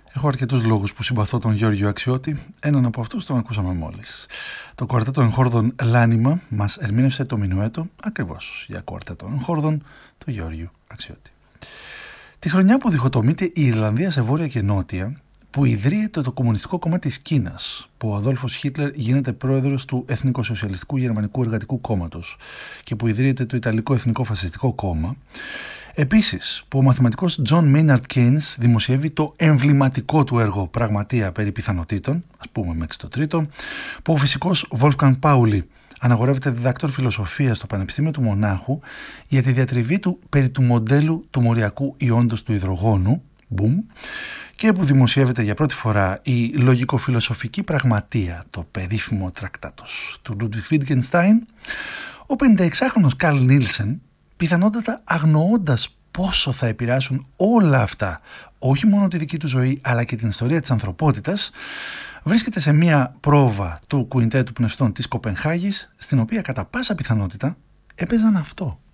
Έχω αρκετούς λόγους που συμπαθώ τον Γιώργιο Αξιώτη. Έναν από αυτούς τον ακούσαμε μόλις. Το κουαρτέτο εγχόρδων Λάνιμα μας ερμήνευσε το μινουέτο ακριβώς για κουαρτέτο εγχόρδων του Γιώργιου Αξιώτη. Τη χρονιά που διχοτομείται η Ιρλανδία σε βόρεια και νότια, που ιδρύεται το Κομμουνιστικό Κόμμα της Κίνας, που ο Αδόλφος Χίτλερ γίνεται πρόεδρος του Εθνικοσοσιαλιστικού Γερμανικού Εργατικού Κόμματος και που ιδρύεται το Ιταλικό Εθνικό Φασιστικό Κόμμα. Επίσης, που ο μαθηματικός John Maynard Keynes δημοσιεύει το εμβληματικό του έργο «Πραγματεία περί πιθανοτήτων», ας πούμε μέχρι το τρίτο, που ο φυσικός Wolfgang Pauli αναγορεύεται διδάκτορ φιλοσοφίας στο Πανεπιστήμιο του Μονάχου για τη διατριβή του περί του μοντέλου του μοριακού ιόντος του υδρογόνου, boom, και που δημοσιεύεται για πρώτη φορά η λογικοφιλοσοφική πραγματεία, το περίφημο τρακτάτος του Ludwig Wittgenstein, ο 56χρονος Καρλ Νίλσεν, πιθανότατα αγνοώντας πόσο θα επηρεάσουν όλα αυτά, όχι μόνο τη δική του ζωή, αλλά και την ιστορία της ανθρωπότητας, βρίσκεται σε μία πρόβα του κουιντέτου πνευστών της Κοπενχάγης, στην οποία κατά πάσα πιθανότητα έπαιζαν αυτό.